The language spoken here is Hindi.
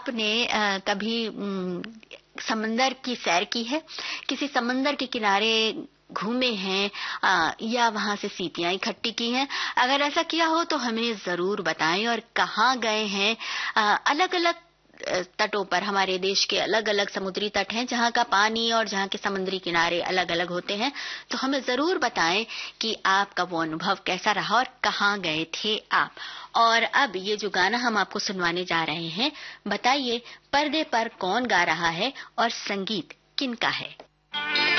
आपने कभी समंदर की सैर की है? किसी समंदर के किनारे घूमे हैं या वहां से सीपियां इकट्ठी की हैं? अगर ऐसा किया हो तो हमें जरूर बताएं। और कहाँ गए हैं? अलग अलग तटों पर, हमारे देश के अलग अलग समुद्री तट हैं जहाँ का पानी और जहाँ के समुद्री किनारे अलग अलग होते हैं। तो हमें जरूर बताएं कि आपका वो अनुभव कैसा रहा और कहाँ गए थे आप। और अब ये जो गाना हम आपको सुनवाने जा रहे हैं, बताइए पर्दे पर कौन गा रहा है और संगीत किनका है?